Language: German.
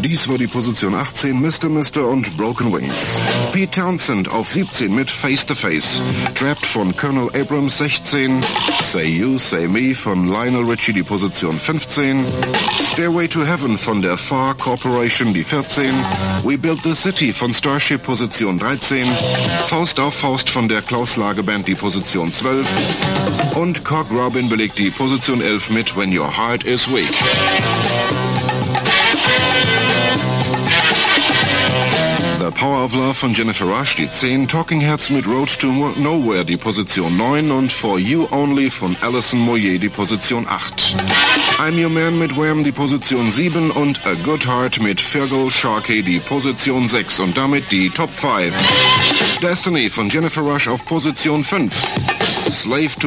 Dies war die Position 18, Mr. und Broken Wings. Pete Townsend auf 17 mit Face to Face. Trapped von Colonel Abrams 16. Say You, Say Me von Lionel Richie die Position 15. Stairway to Heaven von der Far Corporation die 14. We Build the City von Starship Position 13. Faust auf Faust von der Klaus Lage Band die Position 12. Und Cock Robin belegt die Position 11 mit When Your Heart is Weak. The Power of Love von Jennifer Rush die 10, Talking Heads mit Road to Nowhere die Position 9 und For You Only von Alison Moyet die Position 8. I'm Your Man mit Wham die Position 7 und A Good Heart mit Fergal Sharkey die Position 6 und damit die Top 5. Destiny von Jennifer Rush auf Position 5. Slave to